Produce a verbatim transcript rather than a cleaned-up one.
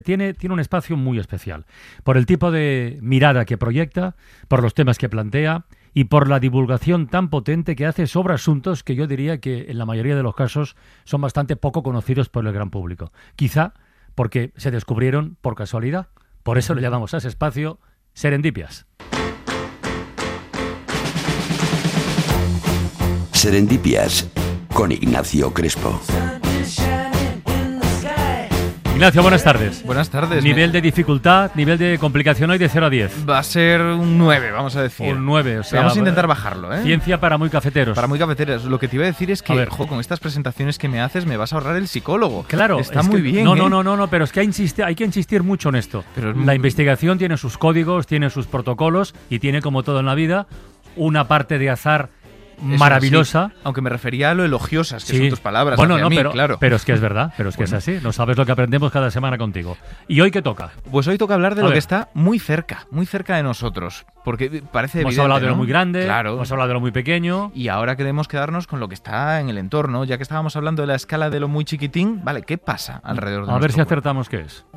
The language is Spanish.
Tiene, tiene un espacio muy especial, por el tipo de mirada que proyecta, por los temas que plantea y por la divulgación tan potente que hace sobre asuntos que yo diría que en la mayoría de los casos son bastante poco conocidos por el gran público. Quizá porque se descubrieron por casualidad. Por eso le llamamos a ese espacio Serendipias. Serendipias con Ignacio Crespo. Ignacio, buenas tardes. Buenas tardes. Nivel me... de dificultad, nivel de complicación hoy de cero a diez. Va a ser un nueve, vamos a decir. Un nueve, o sea... Vamos a intentar bajarlo, ¿eh? Ciencia para muy cafeteros. Para muy cafeteros. Lo que te iba a decir es que, ojo, con estas presentaciones que me haces me vas a ahorrar el psicólogo. Claro. Está es muy que, bien, No, ¿eh? no, no, no, no, pero es que hay, insistir, hay que insistir mucho en esto. Pero... La investigación tiene sus códigos, tiene sus protocolos y tiene, como todo en la vida, una parte de azar Eso maravillosa. Sí. Aunque me refería a lo elogiosas que sí. son tus palabras. Bueno, hacia no, mí, pero, claro. pero es que es verdad, pero es que bueno. es así. No sabes lo que aprendemos cada semana contigo. ¿Y hoy qué toca? Pues hoy toca hablar de a lo ver. que está muy cerca, muy cerca de nosotros. Porque parece Hemos evidente, hablado de lo ¿no? muy grande, claro. hemos hablado de lo muy pequeño. Y ahora queremos quedarnos con lo que está en el entorno. Ya que estábamos hablando de la escala de lo muy chiquitín, vale, ¿qué pasa alrededor de A ver si nuestro cuerpo? acertamos qué es.